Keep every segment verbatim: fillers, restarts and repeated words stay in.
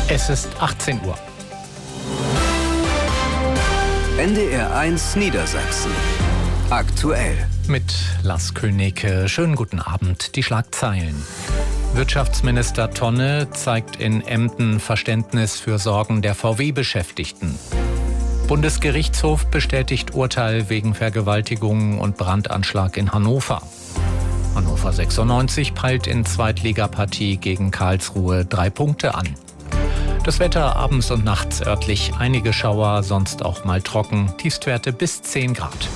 Es ist achtzehn Uhr. N D R eins Niedersachsen. Aktuell. Mit Lars Königke. Schönen guten Abend. Die Schlagzeilen. Wirtschaftsminister Tonne zeigt in Emden Verständnis für Sorgen der V W-Beschäftigten. Bundesgerichtshof bestätigt Urteil wegen Vergewaltigung und Brandanschlag in Hannover. Hannover sechsundneunzig peilt in Zweitligapartie gegen Karlsruhe drei Punkte an. Das Wetter abends und nachts örtlich einige Schauer, sonst auch mal trocken, Tiefstwerte bis zehn Grad.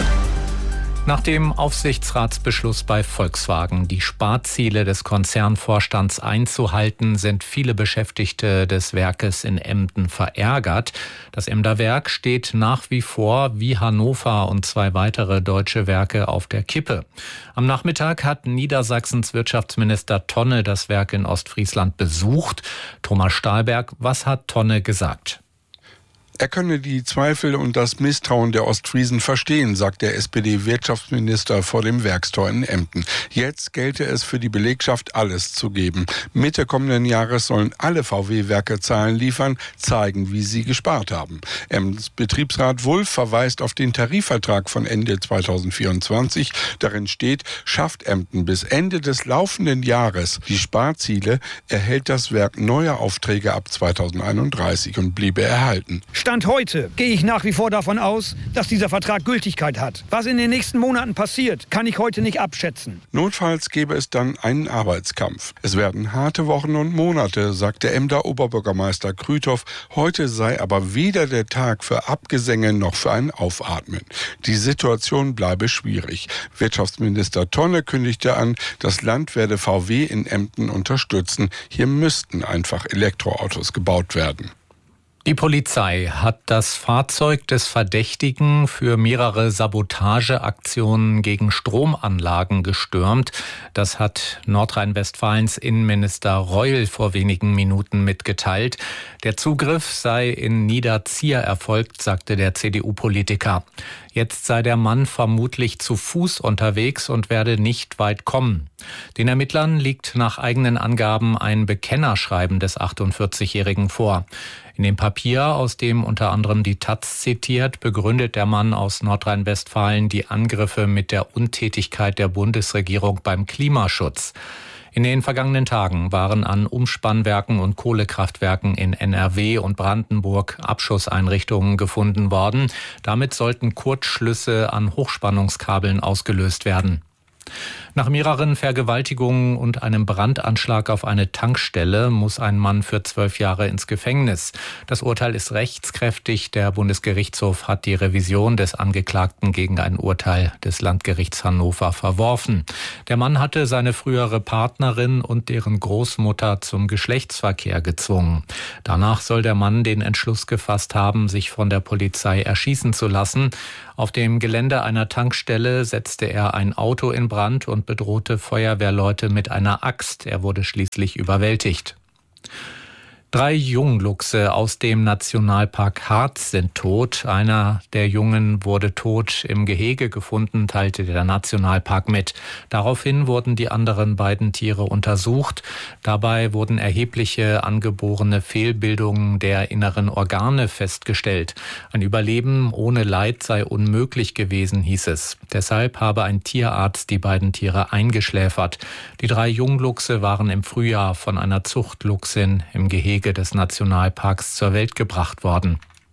Nach dem Aufsichtsratsbeschluss bei Volkswagen, die Sparziele des Konzernvorstands einzuhalten, sind viele Beschäftigte des Werkes in Emden verärgert. Das Emder Werk steht nach wie vor wie Hannover und zwei weitere deutsche Werke auf der Kippe. Am Nachmittag hat Niedersachsens Wirtschaftsminister Tonne das Werk in Ostfriesland besucht. Thomas Stahlberg, was hat Tonne gesagt? Er könne die Zweifel und das Misstrauen der Ostfriesen verstehen, sagt der S P D-Wirtschaftsminister vor dem Werkstor in Emden. Jetzt gelte es für die Belegschaft, alles zu geben. Mitte kommenden Jahres sollen alle V W-Werke Zahlen liefern, zeigen, wie sie gespart haben. Emdens Betriebsrat Wulff verweist auf den Tarifvertrag von Ende zweitausendvierundzwanzig. Darin steht, schafft Emden bis Ende des laufenden Jahres die Sparziele, erhält das Werk neue Aufträge ab zweitausendeinunddreißig und bliebe erhalten. Stand heute gehe ich nach wie vor davon aus, dass dieser Vertrag Gültigkeit hat. Was in den nächsten Monaten passiert, kann ich heute nicht abschätzen. Notfalls gäbe es dann einen Arbeitskampf. Es werden harte Wochen und Monate, sagt der Emder Oberbürgermeister Krüthoff. Heute sei aber weder der Tag für Abgesänge noch für ein Aufatmen. Die Situation bleibe schwierig. Wirtschaftsminister Tonne kündigte an, das Land werde V W in Emden unterstützen. Hier müssten einfach Elektroautos gebaut werden. Die Polizei hat das Fahrzeug des Verdächtigen für mehrere Sabotageaktionen gegen Stromanlagen gestürmt. Das hat Nordrhein-Westfalens Innenminister Reul vor wenigen Minuten mitgeteilt. Der Zugriff sei in Niederzier erfolgt, sagte der C D U-Politiker. Jetzt sei der Mann vermutlich zu Fuß unterwegs und werde nicht weit kommen. Den Ermittlern liegt nach eigenen Angaben ein Bekennerschreiben des achtundvierzigjährigen vor. In dem Papier, aus dem unter anderem die Taz zitiert, begründet der Mann aus Nordrhein-Westfalen die Angriffe mit der Untätigkeit der Bundesregierung beim Klimaschutz. In den vergangenen Tagen waren an Umspannwerken und Kohlekraftwerken in N R W und Brandenburg Abschusseinrichtungen gefunden worden. Damit sollten Kurzschlüsse an Hochspannungskabeln ausgelöst werden. Nach mehreren Vergewaltigungen und einem Brandanschlag auf eine Tankstelle muss ein Mann für zwölf Jahre ins Gefängnis. Das Urteil ist rechtskräftig. Der Bundesgerichtshof hat die Revision des Angeklagten gegen ein Urteil des Landgerichts Hannover verworfen. Der Mann hatte seine frühere Partnerin und deren Großmutter zum Geschlechtsverkehr gezwungen. Danach soll der Mann den Entschluss gefasst haben, sich von der Polizei erschießen zu lassen. Auf dem Gelände einer Tankstelle setzte er ein Auto in Brand und bedrohte Feuerwehrleute mit einer Axt. Er wurde schließlich überwältigt. Drei Jungluchse aus dem Nationalpark Harz sind tot. Einer der Jungen wurde tot im Gehege gefunden, teilte der Nationalpark mit. Daraufhin wurden die anderen beiden Tiere untersucht. Dabei wurden erhebliche angeborene Fehlbildungen der inneren Organe festgestellt. Ein Überleben ohne Leid sei unmöglich gewesen, hieß es. Deshalb habe ein Tierarzt die beiden Tiere eingeschläfert. Die drei Jungluchse waren im Frühjahr von einer Zuchtluchsin im Gehege des Nationalparks zur Welt gebracht worden.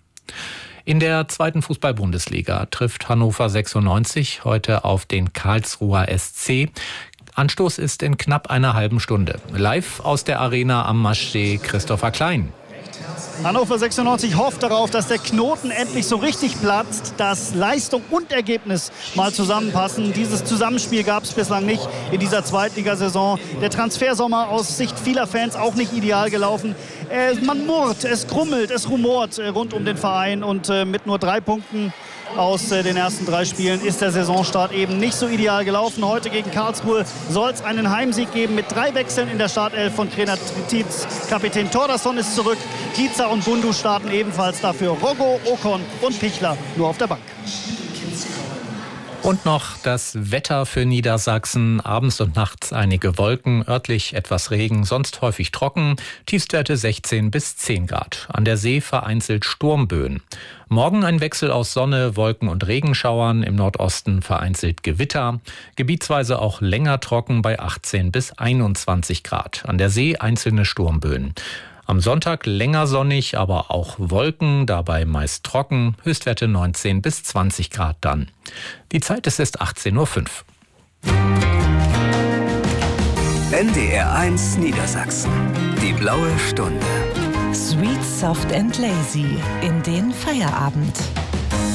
In der zweiten Fußball-Bundesliga trifft Hannover sechsundneunzig heute auf den Karlsruher S C. Anstoß ist in knapp einer halben Stunde. Live aus der Arena am Maschsee Christopher Klein. Hannover sechsundneunzig hofft darauf, dass der Knoten endlich so richtig platzt, dass Leistung und Ergebnis mal zusammenpassen. Dieses Zusammenspiel gab es bislang nicht in dieser Zweitligasaison. Der Transfersommer aus Sicht vieler Fans auch nicht ideal gelaufen. Äh, man murrt, es grummelt, es rumort äh, rund um den Verein und äh, mit nur drei Punkten aus äh, den ersten drei Spielen ist der Saisonstart eben nicht so ideal gelaufen. Heute gegen Karlsruhe soll es einen Heimsieg geben mit drei Wechseln in der Startelf von Trainer Tietz. Kapitän Thordarson ist zurück. Giza und Bundu starten ebenfalls dafür. Roggo, Okon und Pichler nur auf der Bank. Und noch das Wetter für Niedersachsen. Abends und nachts einige Wolken, örtlich etwas Regen, sonst häufig trocken. Tiefstwerte sechzehn bis zehn Grad. An der See vereinzelt Sturmböen. Morgen ein Wechsel aus Sonne, Wolken und Regenschauern. Im Nordosten vereinzelt Gewitter. Gebietsweise auch länger trocken bei achtzehn bis einundzwanzig Grad. An der See einzelne Sturmböen. Am Sonntag länger sonnig, aber auch Wolken, dabei meist trocken, Höchstwerte neunzehn bis zwanzig Grad dann. Die Zeit ist erst achtzehn Uhr fünf. N D R eins Niedersachsen. Die blaue Stunde. Sweet, soft and lazy in den Feierabend.